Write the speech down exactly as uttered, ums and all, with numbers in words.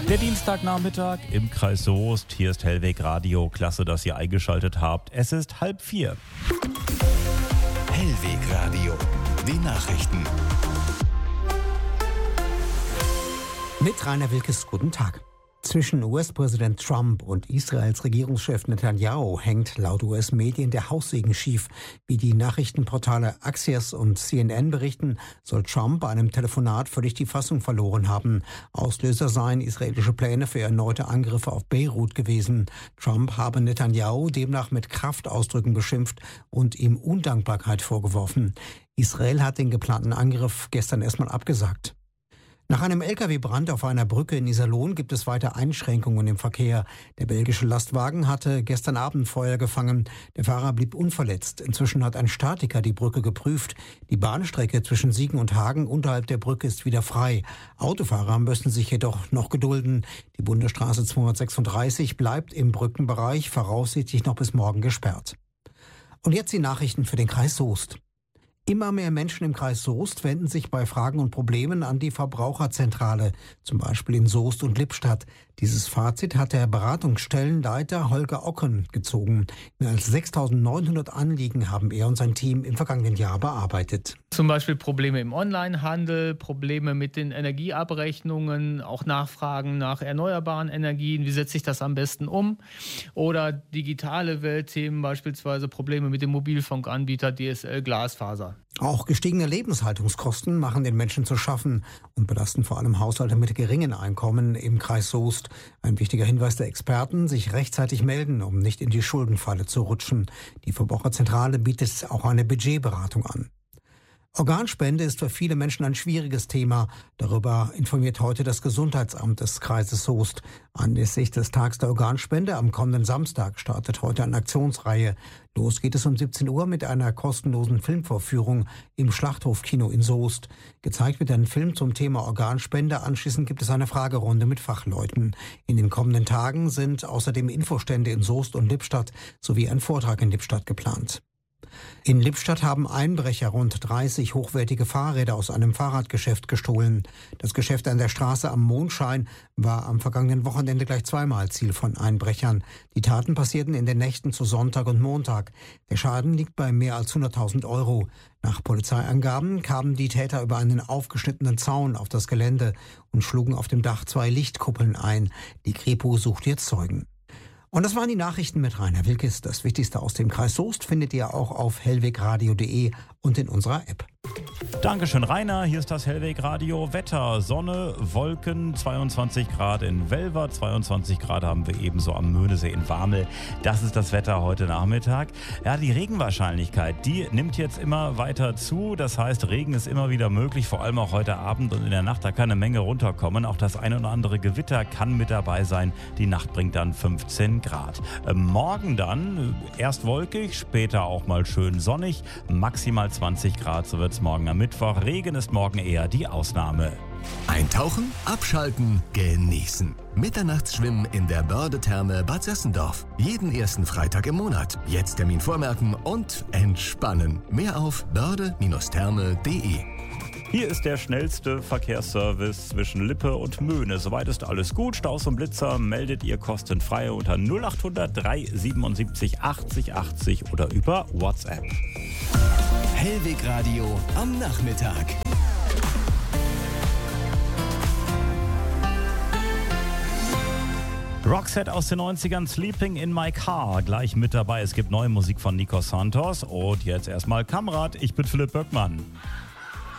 Der Dienstagnachmittag im Kreis Soest. Hier ist Hellweg Radio. Klasse, dass ihr eingeschaltet habt. Es ist halb vier. Hellweg Radio. Die Nachrichten. Mit Rainer Wilkes, guten Tag. Zwischen U S-Präsident Trump und Israels Regierungschef Netanyahu hängt laut U S-Medien der Haussegen schief. Wie die Nachrichtenportale Axios und C N N berichten, soll Trump bei einem Telefonat völlig die Fassung verloren haben. Auslöser seien israelische Pläne für erneute Angriffe auf Beirut gewesen. Trump habe Netanyahu demnach mit Kraftausdrücken beschimpft und ihm Undankbarkeit vorgeworfen. Israel hat den geplanten Angriff gestern erstmal abgesagt. Nach einem L K W-Brand auf einer Brücke in Iserlohn gibt es weiter Einschränkungen im Verkehr. Der belgische Lastwagen hatte gestern Abend Feuer gefangen. Der Fahrer blieb unverletzt. Inzwischen hat ein Statiker die Brücke geprüft. Die Bahnstrecke zwischen Siegen und Hagen unterhalb der Brücke ist wieder frei. Autofahrer müssen sich jedoch noch gedulden. Die Bundesstraße zweihundertsechsunddreißig bleibt im Brückenbereich voraussichtlich noch bis morgen gesperrt. Und jetzt die Nachrichten für den Kreis Soest. Immer mehr Menschen im Kreis Soest wenden sich bei Fragen und Problemen an die Verbraucherzentrale, zum Beispiel in Soest und Lippstadt. Dieses Fazit hat der Beratungsstellenleiter Holger Ocken gezogen. Mehr als sechstausendneunhundert Anliegen haben er und sein Team im vergangenen Jahr bearbeitet. Zum Beispiel Probleme im Onlinehandel, Probleme mit den Energieabrechnungen, auch Nachfragen nach erneuerbaren Energien, wie setze ich das am besten um? Oder digitale Weltthemen, beispielsweise Probleme mit dem Mobilfunkanbieter D S L Glasfaser. Auch gestiegene Lebenshaltungskosten machen den Menschen zu schaffen und belasten vor allem Haushalte mit geringen Einkommen im Kreis Soest. Ein wichtiger Hinweis der Experten, sich rechtzeitig melden, um nicht in die Schuldenfalle zu rutschen. Die Verbraucherzentrale bietet auch eine Budgetberatung an. Organspende ist für viele Menschen ein schwieriges Thema. Darüber informiert heute das Gesundheitsamt des Kreises Soest. Anlässlich des Tags der Organspende am kommenden Samstag startet heute eine Aktionsreihe. Los geht es um siebzehn Uhr mit einer kostenlosen Filmvorführung im Schlachthofkino in Soest. Gezeigt wird ein Film zum Thema Organspende. Anschließend gibt es eine Fragerunde mit Fachleuten. In den kommenden Tagen sind außerdem Infostände in Soest und Lippstadt sowie ein Vortrag in Lippstadt geplant. In Lippstadt haben Einbrecher rund dreißig hochwertige Fahrräder aus einem Fahrradgeschäft gestohlen. Das Geschäft an der Straße am Mondschein war am vergangenen Wochenende gleich zweimal Ziel von Einbrechern. Die Taten passierten in den Nächten zu Sonntag und Montag. Der Schaden liegt bei mehr als hunderttausend Euro. Nach Polizeiangaben kamen die Täter über einen aufgeschnittenen Zaun auf das Gelände und schlugen auf dem Dach zwei Lichtkuppeln ein. Die Kripo sucht jetzt Zeugen. Und das waren die Nachrichten mit Rainer Wilkes. Das Wichtigste aus dem Kreis Soest findet ihr auch auf hellwegradio punkt de und in unserer App. Dankeschön, Rainer. Hier ist das Hellweg Radio. Wetter, Sonne, Wolken, zweiundzwanzig Grad in Welver, zweiundzwanzig Grad haben wir ebenso am Möhnesee in Warmel. Das ist das Wetter heute Nachmittag. Ja, die Regenwahrscheinlichkeit, die nimmt jetzt immer weiter zu. Das heißt, Regen ist immer wieder möglich, vor allem auch heute Abend und in der Nacht. Da kann eine Menge runterkommen. Auch das eine oder andere Gewitter kann mit dabei sein. Die Nacht bringt dann fünfzehn Grad. Ähm, morgen dann erst wolkig, später auch mal schön sonnig. Maximal zwanzig Grad, so wird es morgen am Mittwoch. Regen ist morgen eher die Ausnahme. Eintauchen, abschalten, genießen. Mitternachtsschwimmen in der Börde-Therme Bad Sessendorf. Jeden ersten Freitag im Monat. Jetzt Termin vormerken und entspannen. Mehr auf börde Therme punkt de. Hier ist der schnellste Verkehrsservice zwischen Lippe und Möhne. Soweit ist alles gut. Staus und Blitzer meldet ihr kostenfrei unter null acht hundert drei siebenundsiebzig achtzig achtzig oder über WhatsApp. Hellweg Radio am Nachmittag. Roxette aus den neunzigern, Sleeping in My Car, gleich mit dabei. Es gibt neue Musik von Nico Santos und jetzt erstmal Kamrat. Ich bin Philipp Böckmann.